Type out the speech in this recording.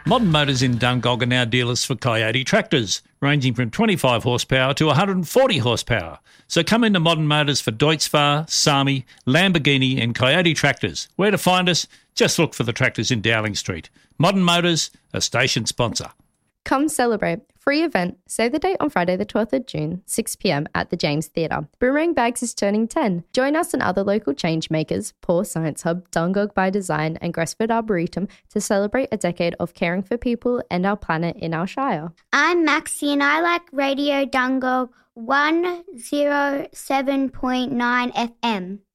Modern Motors in Dungog are now dealers for Coyote tractors, ranging from 25 horsepower to 140 horsepower. So come into Modern Motors for Deutz-Fahr, Sami, Lamborghini and Coyote tractors. Where to find us? Just look for the tractors in Dowling Street. Modern Motors, a station sponsor. Come celebrate. Free event. Save the date on Friday the 12th of June, 6 p.m. at the James Theatre. Boomerang Bags is turning 10. Join us and other local change makers, Paw Science Hub, Dungog by Design and Gresford Arboretum to celebrate a decade of caring for people and our planet in our shire. I'm Maxie and I like Radio Dungog 107.9 FM.